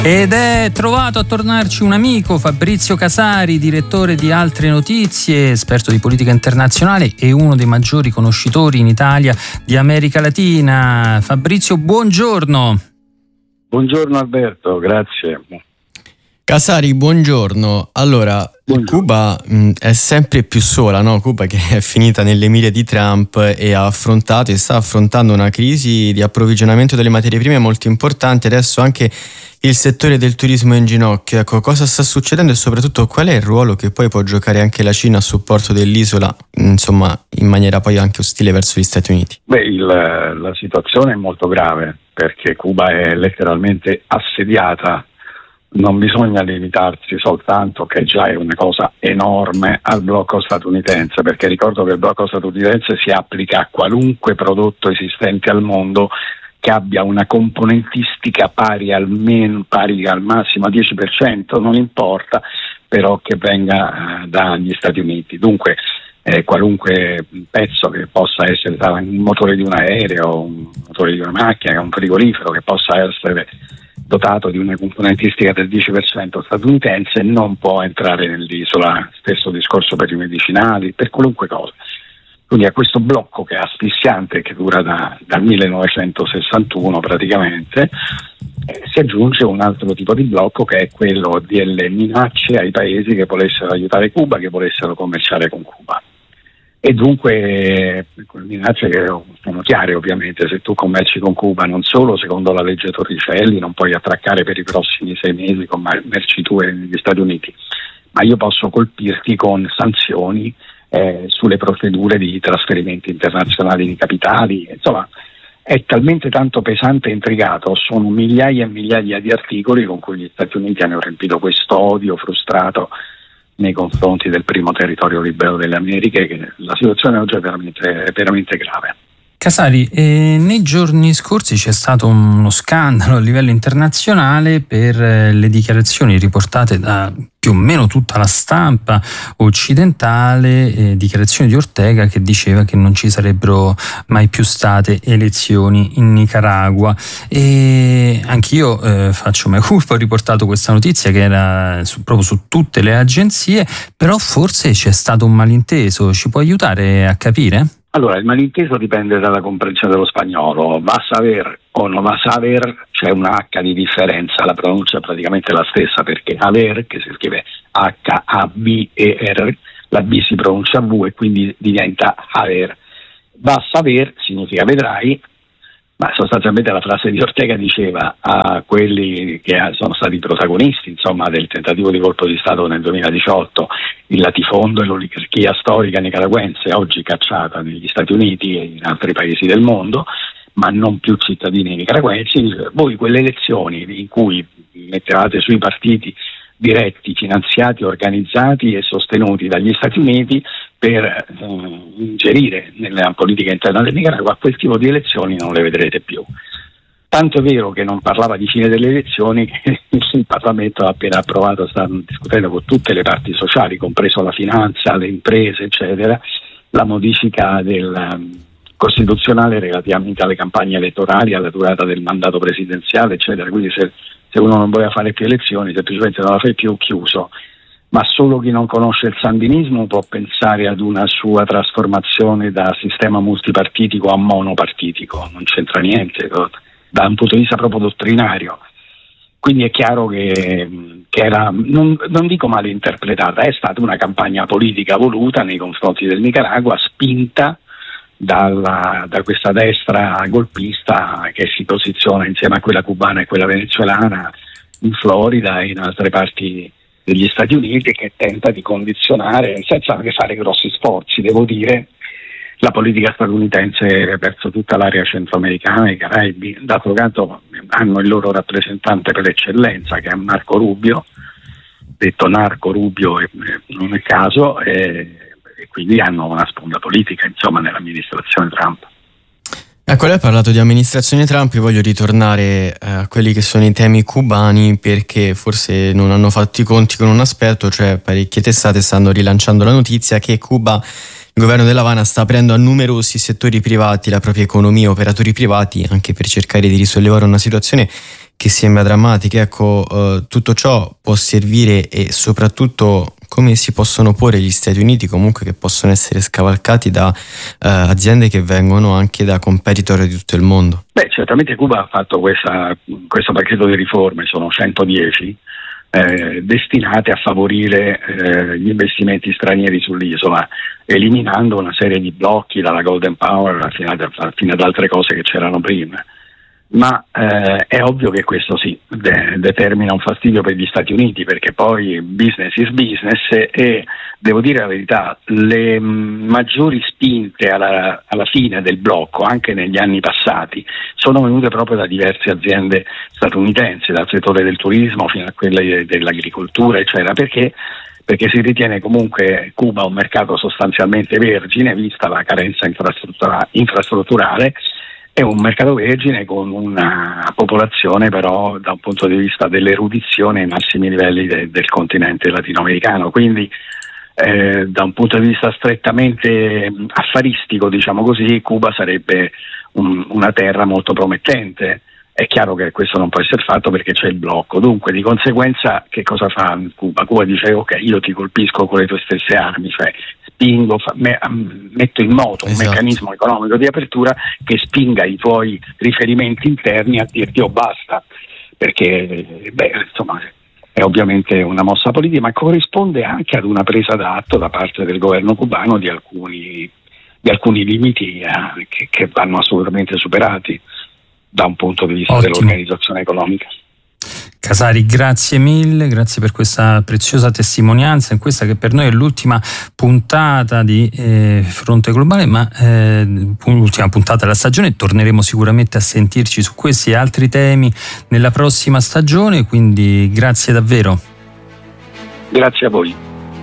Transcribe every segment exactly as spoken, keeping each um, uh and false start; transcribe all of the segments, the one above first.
Ed è trovato a tornarci un amico, Fabrizio Casari, direttore di Altre Notizie, esperto di politica internazionale e uno dei maggiori conoscitori in Italia di America Latina. Fabrizio, buongiorno. Buongiorno Alberto, grazie. Casari, buongiorno. Allora, buongiorno. Cuba mh, è sempre più sola, no? Cuba che è finita nelle mire di Trump e ha affrontato e sta affrontando una crisi di approvvigionamento delle materie prime molto importante. Adesso anche il settore del turismo è in ginocchio. Ecco, cosa sta succedendo e soprattutto qual è il ruolo che poi può giocare anche la Cina a supporto dell'isola, insomma, in maniera poi anche ostile verso gli Stati Uniti? Beh, il, la situazione è molto grave perché Cuba è letteralmente assediata. Non bisogna limitarsi soltanto, che già è una cosa enorme, al blocco statunitense, perché ricordo che il blocco statunitense si applica a qualunque prodotto esistente al mondo che abbia una componentistica pari almeno pari al massimo a dieci per cento, non importa, però che venga eh, dagli Stati Uniti. Dunque eh, qualunque pezzo che possa essere un motore di un aereo, un motore di una macchina, un frigorifero che possa essere dotato di una componentistica del dieci per cento statunitense non può entrare nell'isola. Stesso discorso per i medicinali, per qualunque cosa. Quindi a questo blocco che è asfissiante, che dura da, dal millenovecentosessantuno praticamente, eh, si aggiunge un altro tipo di blocco che è quello delle minacce ai paesi che volessero aiutare Cuba, che volessero commerciare con Cuba. E dunque minacce che sono chiare, ovviamente. Se tu commerci con Cuba, non solo secondo la legge Torricelli non puoi attraccare per i prossimi sei mesi con merci tue negli Stati Uniti, ma io posso colpirti con sanzioni eh, sulle procedure di trasferimenti internazionali di capitali. Insomma, è talmente tanto pesante e intricato, sono migliaia e migliaia di articoli con cui gli Stati Uniti hanno riempito questo odio frustrato nei confronti del primo territorio libero delle Americhe, che la situazione oggi è veramente, è veramente grave. Casari, eh, nei giorni scorsi c'è stato uno scandalo a livello internazionale per eh, le dichiarazioni riportate da più o meno tutta la stampa occidentale, eh, dichiarazioni di Ortega che diceva che non ci sarebbero mai più state elezioni in Nicaragua. E anch'io eh, faccio mea culpa, ho riportato questa notizia che era su, proprio su tutte le agenzie, però forse c'è stato un malinteso. Ci può aiutare a capire? Allora, il malinteso dipende dalla comprensione dello spagnolo. Va a saber o non va a saber, c'è una H di differenza, la pronuncia è praticamente la stessa, perché haver, che si scrive H A V E R, la B si pronuncia V e quindi diventa haver. Va a saber significa vedrai, ma sostanzialmente la frase di Ortega diceva a quelli che sono stati protagonisti, insomma, del tentativo di colpo di Stato nel duemiladiciotto, il latifondo e l'oligarchia storica nicaragüense, oggi cacciata negli Stati Uniti e in altri paesi del mondo, ma non più cittadini nicaragüensi. Voi quelle elezioni in cui mettevate sui partiti diretti, finanziati, organizzati e sostenuti dagli Stati Uniti per eh, ingerire nella politica interna del Nicaragua, quel tipo di elezioni non le vedrete più. Tanto è vero che non parlava di fine delle elezioni, che il Parlamento ha appena approvato, sta discutendo con tutte le parti sociali, compreso la finanza, le imprese, eccetera, la modifica del um, costituzionale relativamente alle campagne elettorali, alla durata del mandato presidenziale, eccetera. Quindi se, se uno non voleva fare più elezioni, semplicemente non la fai più, chiuso. Ma solo chi non conosce il sandinismo può pensare ad una sua trasformazione da sistema multipartitico a monopartitico, non c'entra niente da un punto di vista proprio dottrinario. Quindi è chiaro che, che era, non, non dico male interpretata, è stata una campagna politica voluta nei confronti del Nicaragua, spinta dalla, da questa destra golpista che si posiziona insieme a quella cubana e quella venezuelana in Florida e in altre parti degli Stati Uniti, che tenta di condizionare, senza anche fare grossi sforzi, devo dire, la politica statunitense verso tutta l'area centroamericana e i Caraibi. D'altro canto hanno il loro rappresentante per eccellenza, che è Marco Rubio, detto Narco Rubio e, non è caso, e, e quindi hanno una sponda politica, insomma, nell'amministrazione Trump. Ecco, lei ha parlato di amministrazione Trump, io voglio ritornare eh, a quelli che sono i temi cubani, perché forse non hanno fatto i conti con un aspetto, cioè parecchie testate stanno rilanciando la notizia che Cuba, il governo dell'Havana, sta aprendo a numerosi settori privati la propria economia, operatori privati, anche per cercare di risollevare una situazione che sembra drammatica. Ecco, eh, tutto ciò può servire, e soprattutto come si possono porre gli Stati Uniti, comunque, che possono essere scavalcati da eh, aziende che vengono anche da competitor di tutto il mondo? Beh, certamente Cuba ha fatto questa, questo pacchetto di riforme, sono centodieci, eh, destinate a favorire eh, gli investimenti stranieri sull'isola, eliminando una serie di blocchi dalla Golden Power fino ad, fino ad altre cose che c'erano prima. Ma eh, è ovvio che questo sì de- determina un fastidio per gli Stati Uniti, perché poi business is business, e devo dire la verità, le m- maggiori spinte alla, alla fine del blocco, anche negli anni passati, sono venute proprio da diverse aziende statunitensi, dal settore del turismo fino a quelle dell'agricoltura, eccetera, perché perché si ritiene comunque Cuba un mercato sostanzialmente vergine, vista la carenza infrastruttura- infrastrutturale. È un mercato vergine con una popolazione però da un punto di vista dell'erudizione ai massimi livelli de- del continente latinoamericano, quindi eh, da un punto di vista strettamente affaristico, diciamo così, Cuba sarebbe un, una terra molto promettente. È chiaro che questo non può essere fatto perché c'è il blocco, dunque di conseguenza che cosa fa Cuba? Cuba dice ok, io ti colpisco con le tue stesse armi, cioè spingo, fa, me, metto in moto un esatto. meccanismo economico di apertura che spinga i tuoi riferimenti interni a dirti oh basta, perché beh, insomma è ovviamente una mossa politica, ma corrisponde anche ad una presa d'atto da parte del governo cubano di alcuni, di alcuni limiti eh, che, che vanno assolutamente superati da un punto di vista Ottimo. dell'organizzazione economica. Casari, grazie mille, grazie per questa preziosa testimonianza in questa che per noi è l'ultima puntata di eh, Fronte Globale, ma eh, l'ultima puntata della stagione. Torneremo sicuramente a sentirci su questi e altri temi nella prossima stagione, quindi grazie davvero. Grazie a voi.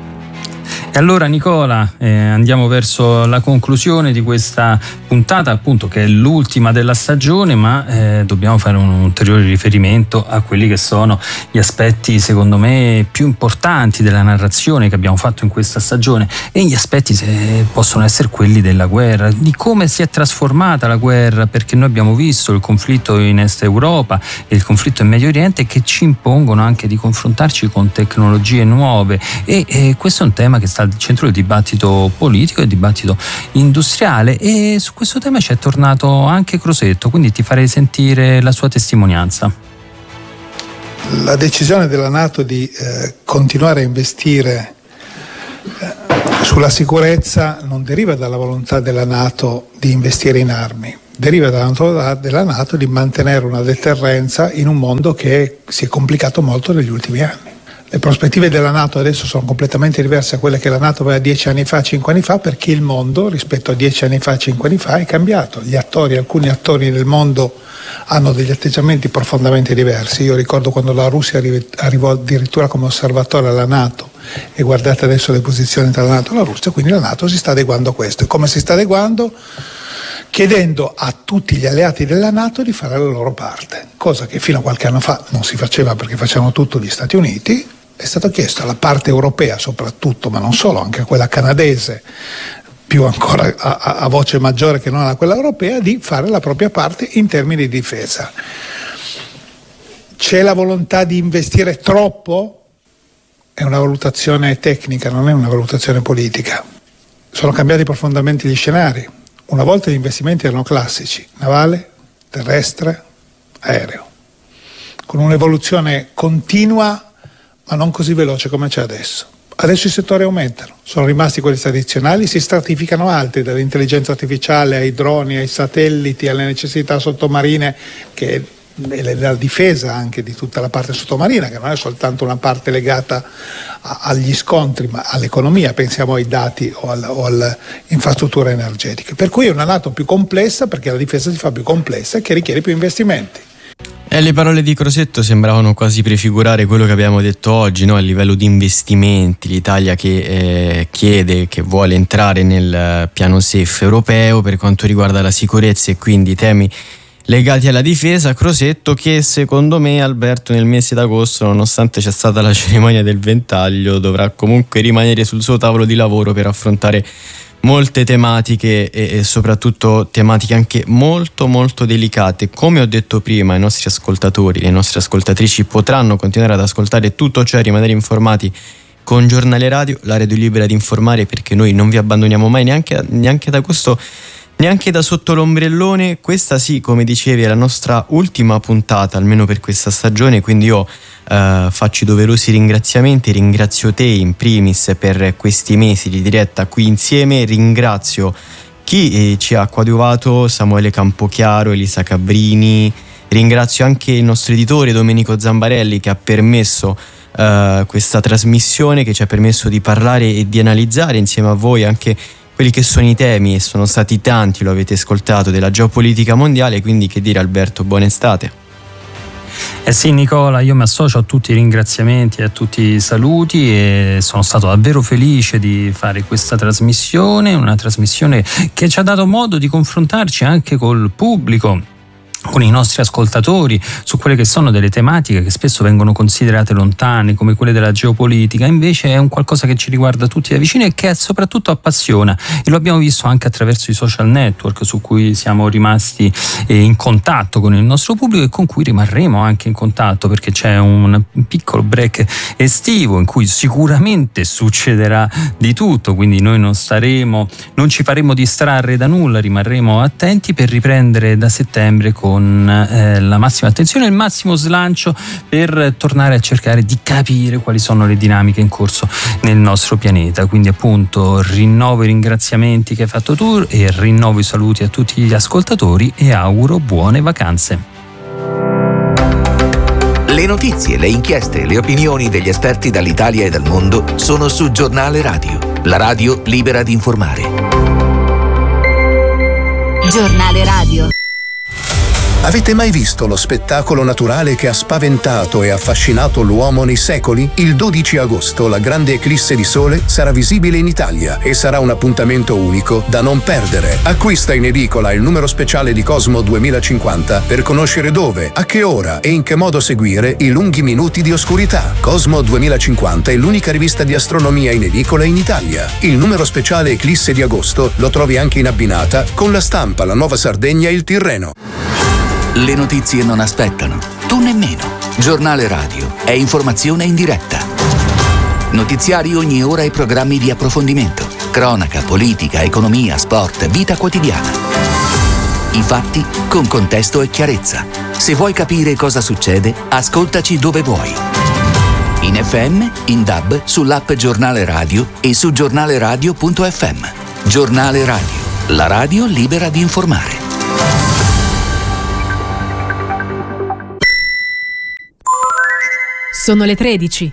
E allora Nicola, eh, andiamo verso la conclusione di questa puntata, appunto, che è l'ultima della stagione, ma eh, dobbiamo fare un ulteriore riferimento a quelli che sono gli aspetti secondo me più importanti della narrazione che abbiamo fatto in questa stagione, e gli aspetti se possono essere quelli della guerra, di come si è trasformata la guerra, perché noi abbiamo visto il conflitto in Est Europa e il conflitto in Medio Oriente che ci impongono anche di confrontarci con tecnologie nuove, e eh, questo è un tema che sta al centro del dibattito politico e dibattito industriale, e su questo tema ci è tornato anche Crosetto, quindi ti farei sentire la sua testimonianza. La decisione della NATO di eh, continuare a investire eh, sulla sicurezza non deriva dalla volontà della NATO di investire in armi, deriva dalla volontà della NATO di mantenere una deterrenza in un mondo che si è complicato molto negli ultimi anni. Le prospettive della NATO adesso sono completamente diverse da quelle che la NATO aveva dieci anni fa, cinque anni fa, perché il mondo rispetto a dieci anni fa, cinque anni fa è cambiato. Gli attori, alcuni attori nel mondo hanno degli atteggiamenti profondamente diversi. Io ricordo quando la Russia arrivò addirittura come osservatore alla NATO, e guardate adesso le posizioni tra la NATO e la Russia, quindi la NATO si sta adeguando a questo. E come si sta adeguando? Chiedendo a tutti gli alleati della NATO di fare la loro parte, cosa che fino a qualche anno fa non si faceva perché facevano tutto gli Stati Uniti. È stato chiesto alla parte europea soprattutto, ma non solo, anche a quella canadese, più ancora a, a voce maggiore che non a quella europea, di fare la propria parte in termini di difesa. C'è la volontà di investire troppo? È una valutazione tecnica, non è una valutazione politica. Sono cambiati profondamente gli scenari. Una volta gli investimenti erano classici, navale, terrestre, aereo, con un'evoluzione continua ma non così veloce come c'è adesso. Adesso i settori aumentano, sono rimasti quelli tradizionali, si stratificano altri, dall'intelligenza artificiale ai droni, ai satelliti, alle necessità sottomarine, che è la difesa anche di tutta la parte sottomarina, che non è soltanto una parte legata a, agli scontri, ma all'economia, pensiamo ai dati o, al, o alle infrastrutture energetiche. Per cui è una NATO più complessa, perché la difesa si fa più complessa e che richiede più investimenti. E le parole di Crosetto sembravano quasi prefigurare quello che abbiamo detto oggi, no? A livello di investimenti, l'Italia che eh, chiede, che vuole entrare nel piano safe europeo per quanto riguarda la sicurezza e quindi i temi legati alla difesa. Crosetto che secondo me, Alberto, nel mese d'agosto, nonostante c'è stata la cerimonia del ventaglio, dovrà comunque rimanere sul suo tavolo di lavoro per affrontare molte tematiche e, e soprattutto tematiche anche molto molto delicate. Come ho detto prima, i nostri ascoltatori, le nostre ascoltatrici potranno continuare ad ascoltare tutto ciò e rimanere informati con Giornale Radio, la radio libera di informare, perché noi non vi abbandoniamo mai, neanche, neanche da questo, neanche da sotto l'ombrellone. Questa sì, come dicevi, è la nostra ultima puntata, almeno per questa stagione, quindi io eh, faccio i doverosi ringraziamenti. Ringrazio te in primis per questi mesi di diretta qui insieme, ringrazio chi eh, ci ha coadiuvato, Samuele Campochiaro, Elisa Cabrini, ringrazio anche il nostro editore Domenico Zambarelli, che ha permesso Uh, questa trasmissione, che ci ha permesso di parlare e di analizzare insieme a voi anche quelli che sono i temi, e sono stati tanti, lo avete ascoltato, della geopolitica mondiale. Quindi che dire, Alberto, buona estate. Eh sì Nicola, io mi associo a tutti i ringraziamenti e a tutti i saluti, e sono stato davvero felice di fare questa trasmissione, una trasmissione che ci ha dato modo di confrontarci anche col pubblico, con i nostri ascoltatori, su quelle che sono delle tematiche che spesso vengono considerate lontane, come quelle della geopolitica. Invece è un qualcosa che ci riguarda tutti da vicino e che soprattutto appassiona, e lo abbiamo visto anche attraverso i social network su cui siamo rimasti in contatto con il nostro pubblico e con cui rimarremo anche in contatto, perché c'è un piccolo break estivo in cui sicuramente succederà di tutto, quindi noi non staremo, non ci faremo distrarre da nulla, rimarremo attenti per riprendere da settembre con con eh, la massima attenzione e il massimo slancio per tornare a cercare di capire quali sono le dinamiche in corso nel nostro pianeta. Quindi appunto rinnovo i ringraziamenti che hai fatto tu e rinnovo i saluti a tutti gli ascoltatori e auguro buone vacanze. Le notizie, le inchieste, le opinioni degli esperti dall'Italia e dal mondo sono su Giornale Radio, la radio libera di informare. Giornale Radio. Avete mai visto lo spettacolo naturale che ha spaventato e affascinato l'uomo nei secoli? Il dodici agosto la grande eclisse di sole sarà visibile in Italia e sarà un appuntamento unico da non perdere. Acquista in edicola il numero speciale di Cosmo duemilacinquanta per conoscere dove, a che ora e in che modo seguire i lunghi minuti di oscurità. Cosmo duemilacinquanta è l'unica rivista di astronomia in edicola in Italia. Il numero speciale eclisse di agosto lo trovi anche in abbinata con La Stampa, La Nuova Sardegna e Il Tirreno. Le notizie non aspettano, tu nemmeno. Giornale Radio è informazione in diretta. Notiziari ogni ora e programmi di approfondimento. Cronaca, politica, economia, sport, vita quotidiana. I fatti con contesto e chiarezza. Se vuoi capire cosa succede, ascoltaci dove vuoi. In F M, in D A B, sull'app Giornale Radio e su giornaleradio punto effe emme. Giornale Radio, la radio libera di informare. Sono le tredici.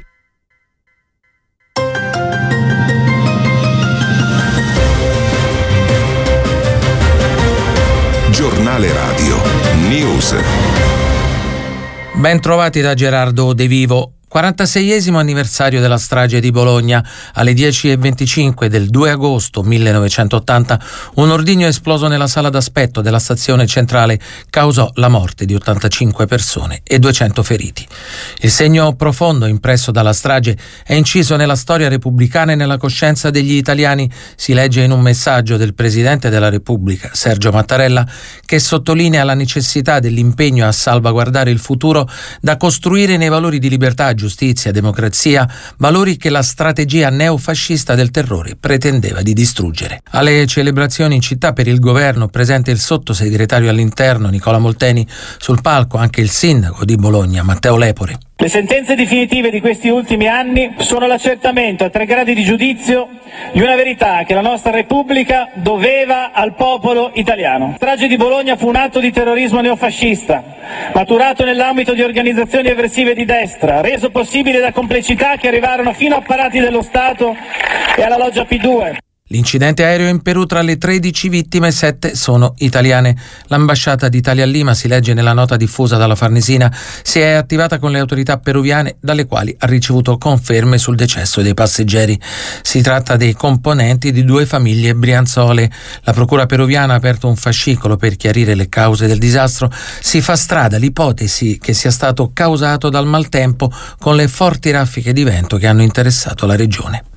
Giornale Radio News. Ben trovati da Gerardo De Vivo. quarantaseiesimo anniversario della strage di Bologna. Alle dieci e venticinque del due agosto millenovecentottanta un ordigno esploso nella sala d'aspetto della stazione centrale causò la morte di ottantacinque persone e duecento feriti. Il segno profondo impresso dalla strage è inciso nella storia repubblicana e nella coscienza degli italiani, si legge in un messaggio del Presidente della Repubblica, Sergio Mattarella, che sottolinea la necessità dell'impegno a salvaguardare il futuro da costruire nei valori di libertà, giustizia e democrazia, valori che la strategia neofascista del terrore pretendeva di distruggere. Alle celebrazioni in città per il governo presente il sottosegretario all'interno Nicola Molteni, sul palco anche il sindaco di Bologna Matteo Lepore. Le sentenze definitive di questi ultimi anni sono l'accertamento a tre gradi di giudizio di una verità che la nostra Repubblica doveva al popolo italiano. La strage di Bologna fu un atto di terrorismo neofascista, maturato nell'ambito di organizzazioni eversive di destra, reso possibile da complicità che arrivarono fino a apparati dello Stato e alla loggia P due. L'incidente aereo in Perù, tra le tredici vittime, sette sono italiane. L'ambasciata d'Italia a Lima, si legge nella nota diffusa dalla Farnesina, si è attivata con le autorità peruviane, dalle quali ha ricevuto conferme sul decesso dei passeggeri. Si tratta dei componenti di due famiglie brianzole. La procura peruviana ha aperto un fascicolo per chiarire le cause del disastro. Si fa strada l'ipotesi che sia stato causato dal maltempo con le forti raffiche di vento che hanno interessato la regione.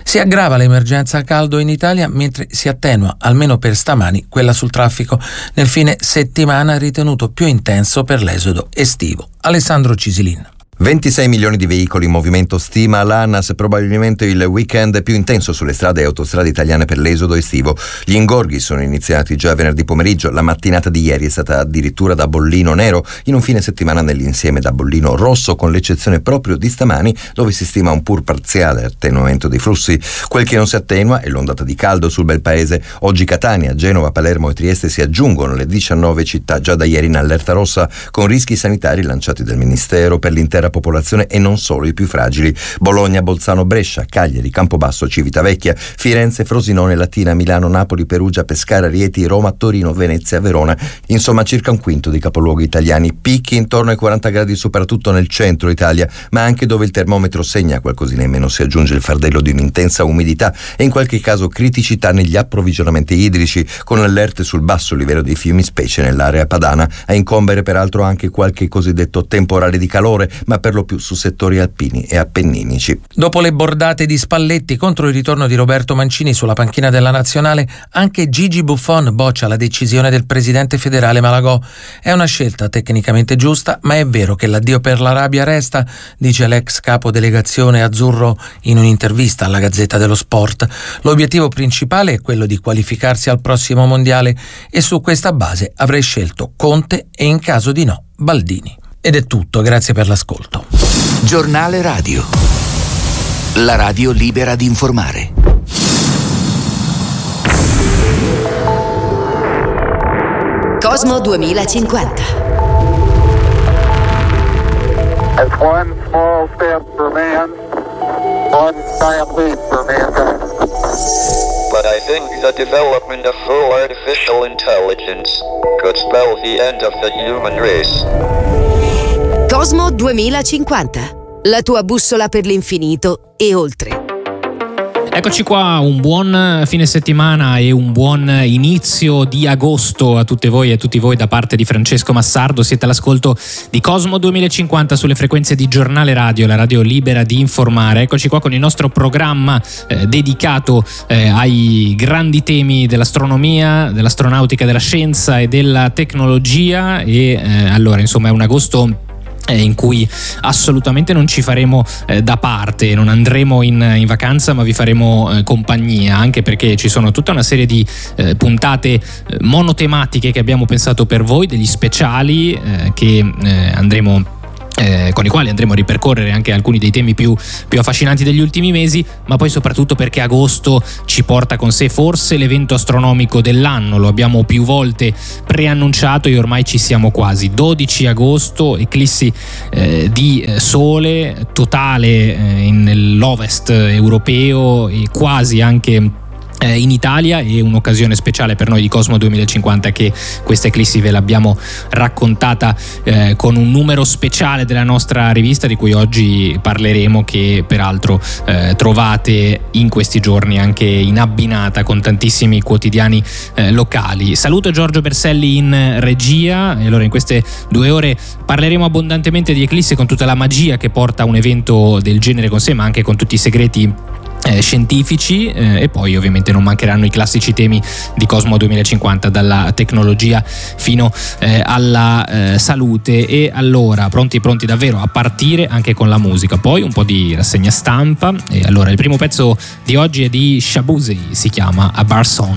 Si aggrava l'emergenza caldo in Italia mentre si attenua, almeno per stamani, quella sul traffico nel fine settimana ritenuto più intenso per l'esodo estivo. Alessandro Cisilin. ventisei milioni di veicoli in movimento, stima l'ANAS, probabilmente il weekend più intenso sulle strade e autostrade italiane per l'esodo estivo. Gli ingorghi sono iniziati già venerdì pomeriggio, la mattinata di ieri è stata addirittura da bollino nero, in un fine settimana nell'insieme da bollino rosso, con l'eccezione proprio di stamani, dove si stima un pur parziale attenuamento dei flussi. Quel che non si attenua è l'ondata di caldo sul bel paese. Oggi Catania, Genova, Palermo e Trieste si aggiungono alle diciannove città già da ieri in allerta rossa, con rischi sanitari lanciati dal Ministero per l'intera popolazione e non solo i più fragili. Bologna, Bolzano, Brescia, Cagliari, Campobasso, Civitavecchia, Firenze, Frosinone, Latina, Milano, Napoli, Perugia, Pescara, Rieti, Roma, Torino, Venezia, Verona. Insomma, circa un quinto dei capoluoghi italiani. Picchi intorno ai quaranta gradi soprattutto nel centro Italia, ma anche dove il termometro segna qualcosina in meno si aggiunge il fardello di un'intensa umidità e in qualche caso criticità negli approvvigionamenti idrici, con allerte sul basso livello dei fiumi, specie nell'area padana. A incombere peraltro anche qualche cosiddetto temporale di calore, ma per lo più su settori alpini e appenninici. Dopo le bordate di Spalletti contro il ritorno di Roberto Mancini sulla panchina della Nazionale, anche Gigi Buffon boccia la decisione del presidente federale Malagò. È una scelta tecnicamente giusta, ma è vero che l'addio per l'Arabia resta, dice l'ex capo delegazione azzurro in un'intervista alla Gazzetta dello Sport. L'obiettivo principale è quello di qualificarsi al prossimo mondiale e su questa base avrei scelto Conte e in caso di no Baldini. Ed è tutto, grazie per l'ascolto. Giornale Radio. La radio libera di informare. Cosmo duemilacinquanta. That's one small step for man, one giant leap for mankind. But I think the development of full artificial intelligence could spell the end of the human race. Cosmo duemilacinquanta, la tua bussola per l'infinito e oltre. Eccoci qua, un buon fine settimana e un buon inizio di agosto a tutte voi e a tutti voi da parte di Francesco Massardo. Siete all'ascolto di Cosmo duemilacinquanta sulle frequenze di Giornale Radio, la radio libera di informare. Eccoci qua con il nostro programma eh, dedicato eh, ai grandi temi dell'astronomia, dell'astronautica, della scienza e della tecnologia. E eh, allora, insomma, è un agosto in cui assolutamente non ci faremo eh, da parte, non andremo in, in vacanza, ma vi faremo eh, compagnia, anche perché ci sono tutta una serie di eh, puntate eh, monotematiche che abbiamo pensato per voi, degli speciali eh, che eh, andremo Eh, con i quali andremo a ripercorrere anche alcuni dei temi più, più affascinanti degli ultimi mesi, ma poi soprattutto perché agosto ci porta con sé forse l'evento astronomico dell'anno. Lo abbiamo più volte preannunciato e ormai ci siamo quasi. dodici agosto, eclissi eh, di sole totale eh, nell'ovest europeo e quasi anche in Italia, e un'occasione speciale per noi di Cosmo duemilacinquanta che questa eclissi ve l'abbiamo raccontata eh, con un numero speciale della nostra rivista, di cui oggi parleremo, che peraltro eh, trovate in questi giorni anche in abbinata con tantissimi quotidiani eh, locali. Saluto Giorgio Berselli in regia, e allora in queste due ore parleremo abbondantemente di eclissi, con tutta la magia che porta un evento del genere con sé, ma anche con tutti i segreti Eh, scientifici eh, e poi ovviamente non mancheranno i classici temi di Cosmo duemilacinquanta, dalla tecnologia fino eh, alla eh, salute. E allora pronti pronti davvero a partire anche con la musica, poi un po' di rassegna stampa. E allora il primo pezzo di oggi è di Shabuzi, si chiama A Bar Song.